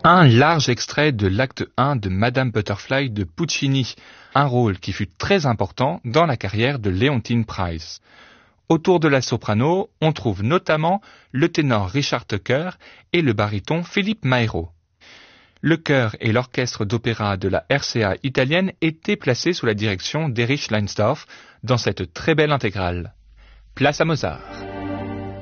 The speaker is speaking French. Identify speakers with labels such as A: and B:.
A: Un large extrait de l'acte 1 de Madame Butterfly de Puccini, un rôle qui fut très important dans la carrière de Leontyne Price. Autour de la soprano, on trouve notamment le ténor Richard Tucker et le baryton Philippe Maero. Le chœur et l'orchestre d'opéra de la RCA italienne étaient placés sous la direction d'Erich Leinsdorf dans cette très belle intégrale. Place à Mozart.